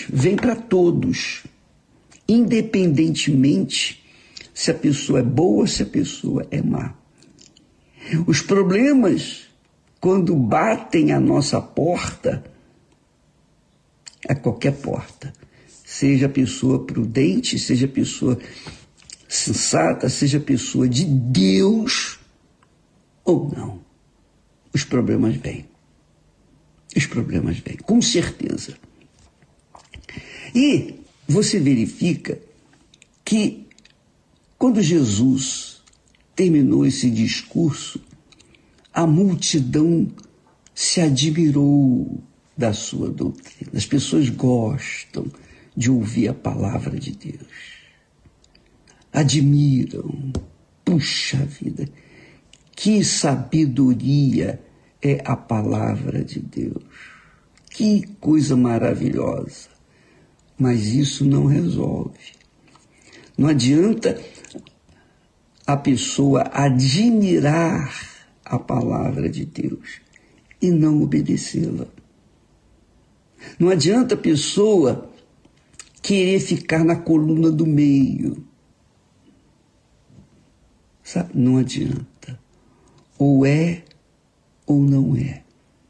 vêm para todos, independentemente se a pessoa é boa ou se a pessoa é má. Os problemas, quando batem à nossa porta, a qualquer porta, seja a pessoa prudente, seja a pessoa sensata, seja a pessoa de Deus ou não, os problemas vêm. Os problemas vêm, com certeza. E você verifica que quando Jesus terminou esse discurso, a multidão se admirou da sua doutrina. As pessoas gostam de ouvir a palavra de Deus. Admiram. Puxa vida, que sabedoria é a palavra de Deus. Que coisa maravilhosa. Mas isso não resolve. Não adianta a pessoa admirar a palavra de Deus e não obedecê-la. Não adianta a pessoa querer ficar na coluna do meio. Sabe? Não adianta. Ou é ou não é.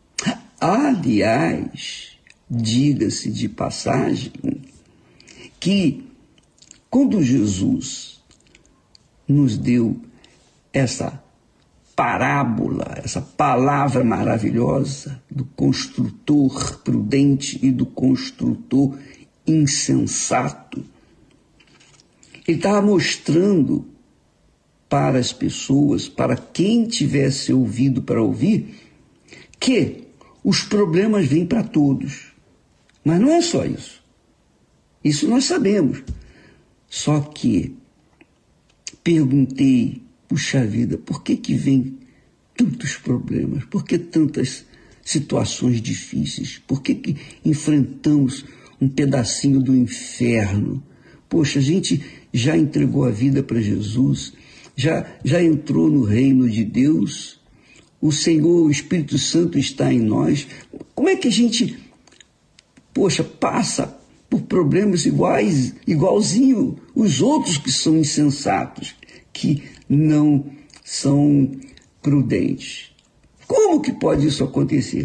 Aliás, diga-se de passagem, que quando Jesus nos deu essa parábola, essa palavra maravilhosa do construtor prudente e do construtor insensato, ele estava mostrando para as pessoas, para quem tivesse ouvido para ouvir, que os problemas vêm para todos. Mas não é só isso. Isso nós sabemos. Só que perguntei, puxa vida, por que vem tantos problemas? Por que tantas situações difíceis? Por que enfrentamos um pedacinho do inferno? Poxa, a gente já entregou a vida para Jesus, já entrou no reino de Deus, o Senhor, o Espírito Santo está em nós. Como é que a gente, passa por problemas igualzinho os outros que são insensatos, que não são prudentes? Como que pode isso acontecer?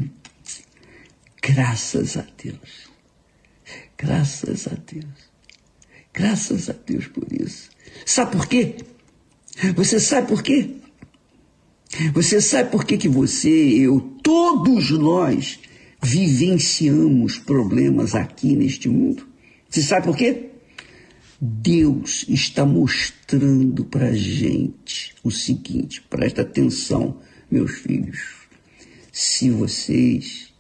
Graças a Deus. Graças a Deus. Graças a Deus por isso. Sabe por quê? Você sabe por quê? Você sabe por que você, eu, todos nós vivenciamos problemas aqui neste mundo? Você sabe por quê? Deus está mostrando para a gente o seguinte, presta atenção, meus filhos. Se vocês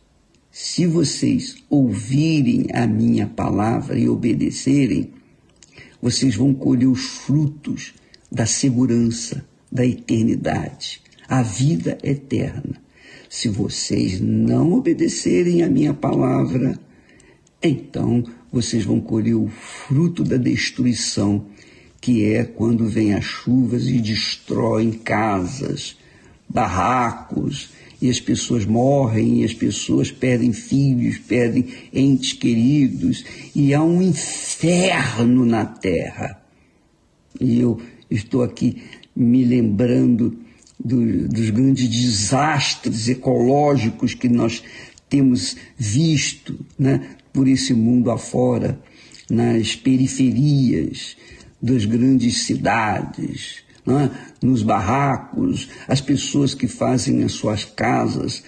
ouvirem a minha palavra e obedecerem, vocês vão colher os frutos da segurança, da eternidade, a vida eterna. Se vocês não obedecerem a minha palavra, então vocês vão colher o fruto da destruição, que é quando vêm as chuvas e destroem casas, barracos, e as pessoas morrem, e as pessoas perdem filhos, perdem entes queridos, e há um inferno na terra. E eu estou aqui me lembrando dos grandes desastres ecológicos que nós temos visto, né, por esse mundo afora, nas periferias das grandes cidades, né, nos barracos, as pessoas que fazem as suas casas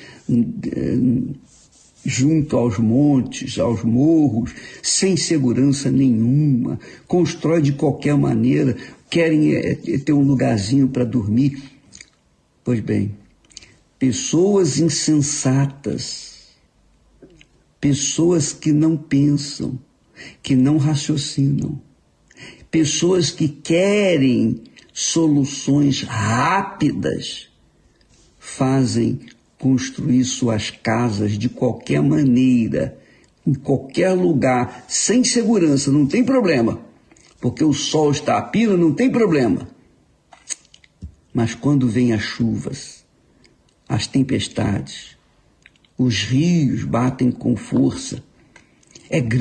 junto aos montes, aos morros, sem segurança nenhuma, constrói de qualquer maneira, querem ter um lugarzinho para dormir. Pois bem, pessoas insensatas, pessoas que não pensam, que não raciocinam, pessoas que querem soluções rápidas, fazem construir suas casas de qualquer maneira, em qualquer lugar, sem segurança, não tem problema, porque o sol está a pino, não tem problema. Mas quando vêm as chuvas, as tempestades, os rios batem com força, é